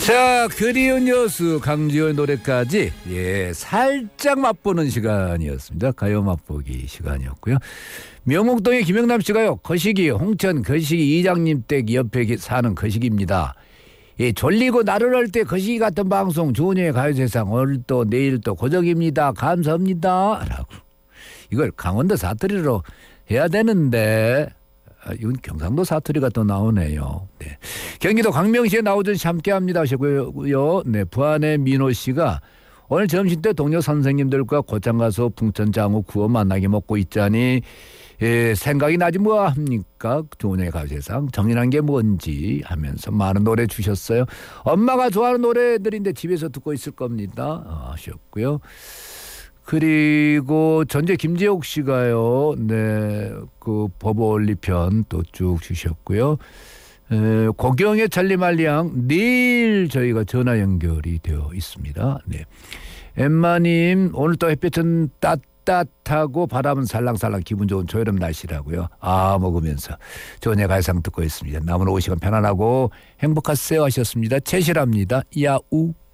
자, 그리운 여수 강지호의 노래까지 살짝 맛보는 시간이었습니다. 가요 맛보기 시간이었고요. 명목동의 김영남 씨가요. 거시기 홍천 거시기 이장님 댁 옆에 사는 거시기입니다. 졸리고 나른할 때 거시기 같은 방송 조은현의 가요세상 오늘 또 내일 또 고정입니다. 감사합니다. 라고. 이걸 강원도 사투리로 해야 되는데 이건 경상도 사투리가 또 나오네요. 네. 경기도 광명시에 나오던 시 함께합니다 하시고요. 네, 부안의 민호 씨가 오늘 점심 때 동료 선생님들과 고창 가서 풍천장어 구워 만나게 먹고 있자니 생각이 나지 뭐합니까? 조은현의 가요세상 정인한 게 뭔지 하면서 많은 노래 주셨어요. 엄마가 좋아하는 노래들인데 집에서 듣고 있을 겁니다 하셨고요. 그리고 전재 김재옥 씨가요. 네, 그 버버올리 편 또 쭉 주셨고요. 고경의 찰리말리앙 내일 저희가 전화 연결이 되어 있습니다. 네, 엠마님 오늘 또 햇볕은 따뜻하고 바람은 살랑살랑 기분 좋은 저여름 날씨라고요. 먹으면서 전예 가요상 듣고 있습니다. 남은 오후 시간 편안하고 행복하세요 하셨습니다. 채실합니다. 야우.